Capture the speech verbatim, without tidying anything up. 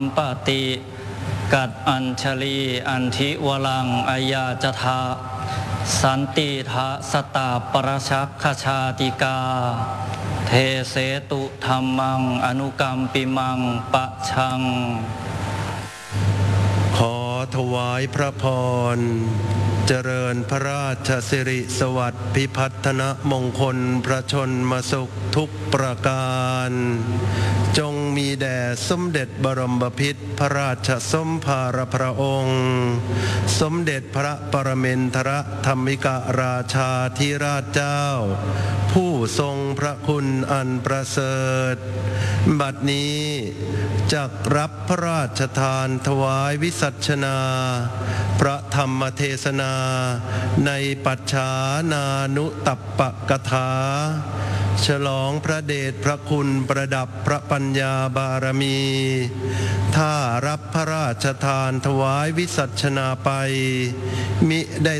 ปติกัดอัญชลีอันทิวลังอายาจทาสันติทะสตาปรชักขชาติกาเทเสตุธรรมังอนุกรรมปิมังปะชังขอถวายพระพรเจริญพระราชสิริสวัสดิ์พิพัฒนมงคลพระชนมสุขทุกประการจงมีแด่สมเด็จบรมบพิตรพระราชสมภารพระองค์สมเด็จพระปรเมนทรธรรมิกราชาธิราชเจ้าผู้ทรงพระคุณอันประเสริฐบัดนี้จักรับพระราชทานถวายวิสัชนาพระธรรมเทศนาในปัจฉานานุตัปปกถาฉลองพระเดชพระคุณประดับพระปัญญาบารมีถ้ารับพระราชทานถวายวิสัชนาไปมิได้